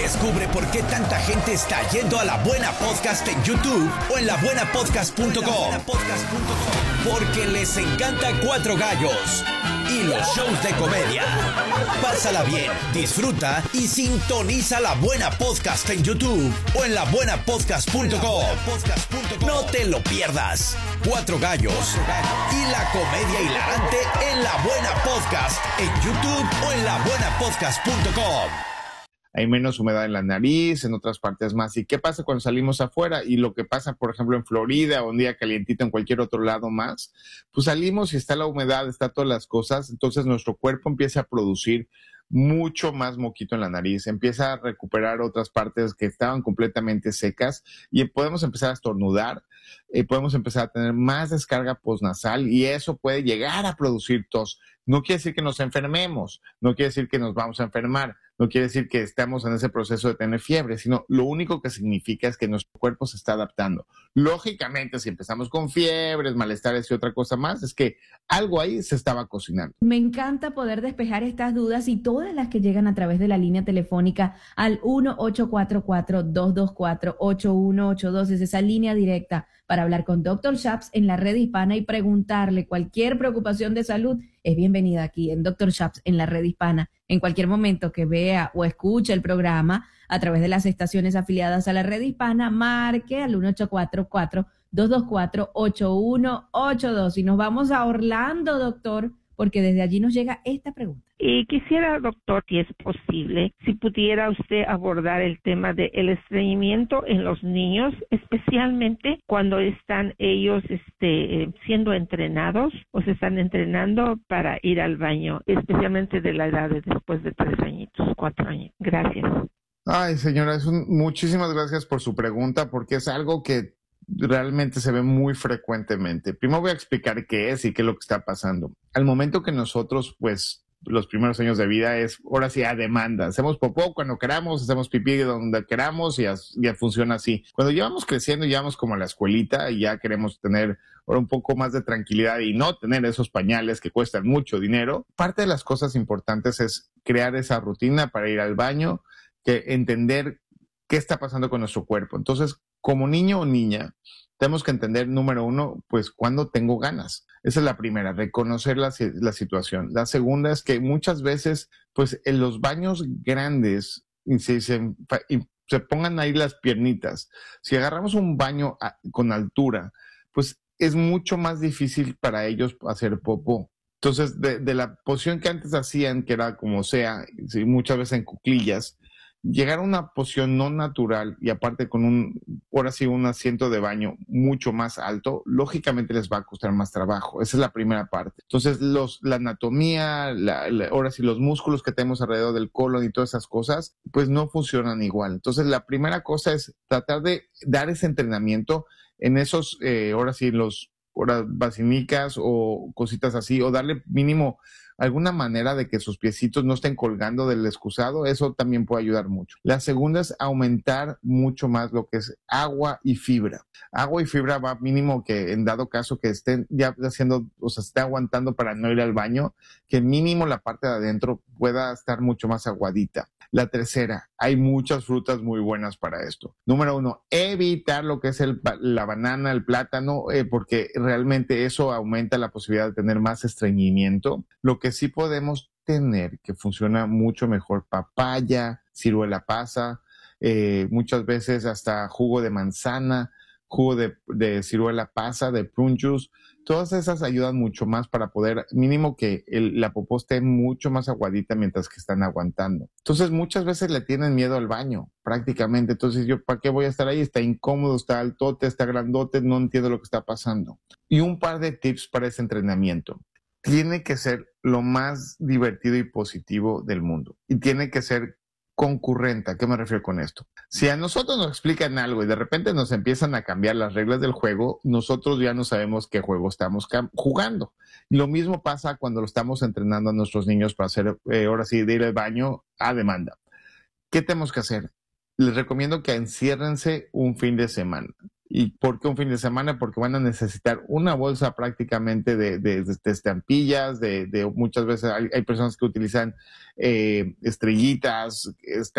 Descubre por qué tanta gente está yendo a La Buena Podcast en YouTube o en labuenapodcast.com. Porque les encanta Cuatro Gallos y los shows de comedia. Pásala bien, disfruta y sintoniza La Buena Podcast en YouTube o en labuenapodcast.com. No te lo pierdas. Cuatro Gallos y la comedia hilarante en La Buena Podcast en YouTube o en labuenapodcast.com. Hay menos humedad en la nariz, en otras partes más. ¿Y qué pasa cuando salimos afuera? Y lo que pasa, por ejemplo, en Florida o un día calientito en cualquier otro lado más, pues salimos y está la humedad, está todas las cosas, entonces nuestro cuerpo empieza a producir mucho más moquito en la nariz, empieza a recuperar otras partes que estaban completamente secas y podemos empezar a estornudar, podemos empezar a tener más descarga postnasal y eso puede llegar a producir tos. No quiere decir que nos enfermemos, no quiere decir que nos vamos a enfermar, no quiere decir que estamos en ese proceso de tener fiebre, sino lo único que significa es que nuestro cuerpo se está adaptando. Lógicamente, si empezamos con fiebres, malestares y otra cosa más, es que algo ahí se estaba cocinando. Me encanta poder despejar estas dudas y todas las que llegan a través de la línea telefónica al 1-844-224-8182. Es esa línea directa para hablar con Dr. Shaps en la red hispana y preguntarle cualquier preocupación de salud. Es bienvenida aquí en Dr. Shaps en la red hispana. En cualquier momento que vea o escuche el programa a través de las estaciones afiliadas a la red hispana, marque al 1-844-224-8182. Y nos vamos a Orlando, doctor, porque desde allí nos llega esta pregunta. Y quisiera, doctor, si es posible, si pudiera usted abordar el tema del estreñimiento en los niños, especialmente cuando están ellos siendo entrenados o se están entrenando para ir al baño, especialmente de la edad de después de 3 añitos, 4 años. Gracias. Ay, señora, muchísimas gracias por su pregunta, porque es algo que realmente se ve muy frecuentemente. Primero voy a explicar qué es y qué es lo que está pasando. Al momento que nosotros, pues, los primeros años de vida es, ahora sí, a demanda. Hacemos popó cuando queramos, hacemos pipí donde queramos y ya funciona así. Cuando llevamos creciendo, llevamos como a la escuelita y ya queremos tener ahora un poco más de tranquilidad y no tener esos pañales que cuestan mucho dinero. Parte de las cosas importantes es crear esa rutina para ir al baño, que entender qué está pasando con nuestro cuerpo. Entonces, como niño o niña, tenemos que entender, número uno, pues cuándo tengo ganas. Esa es la primera, reconocer la situación. La segunda es que muchas veces, pues en los baños grandes, se pongan ahí las piernitas. Si agarramos un baño con altura, pues es mucho más difícil para ellos hacer popó. Entonces, de la posición que antes hacían, que era como sea, muchas veces en cuclillas, llegar a una posición no natural y aparte con un asiento de baño mucho más alto, lógicamente les va a costar más trabajo. Esa es la primera parte. Entonces, la anatomía, ahora sí, los músculos que tenemos alrededor del colon y todas esas cosas, pues no funcionan igual. Entonces, la primera cosa es tratar de dar ese entrenamiento en esos, vacinicas o cositas así, o darle mínimo alguna manera de que sus piecitos no estén colgando del excusado. Eso también puede ayudar mucho. La segunda es aumentar mucho más lo que es agua y fibra. Agua y fibra va mínimo que en dado caso que estén ya haciendo, o sea, esté aguantando para no ir al baño, que mínimo la parte de adentro pueda estar mucho más aguadita. La tercera, hay muchas frutas muy buenas para esto. Número uno, evitar lo que es la banana, el plátano, porque realmente eso aumenta la posibilidad de tener más estreñimiento. Lo que sí podemos tener, que funciona mucho mejor, papaya, ciruela pasa, muchas veces hasta jugo de manzana, jugo de ciruela pasa, de prune juice. Todas esas ayudan mucho más para poder, mínimo que la popó esté mucho más aguadita mientras que están aguantando. Entonces, muchas veces le tienen miedo al baño, prácticamente. Entonces, ¿yo para qué voy a estar ahí? Está incómodo, está altote, está grandote, no entiendo lo que está pasando. Y un par de tips para ese entrenamiento. Tiene que ser lo más divertido y positivo del mundo. Y tiene que ser concurrente. ¿A qué me refiero con esto? Si a nosotros nos explican algo y de repente nos empiezan a cambiar las reglas del juego, nosotros ya no sabemos qué juego estamos jugando. Lo mismo pasa cuando lo estamos entrenando a nuestros niños para hacer, ahora sí, de ir al baño a demanda. ¿Qué tenemos que hacer? Les recomiendo que enciérrense un fin de semana. ¿Y por qué un fin de semana? Porque van a necesitar una bolsa prácticamente de estampillas, de muchas veces hay personas que utilizan estrellitas,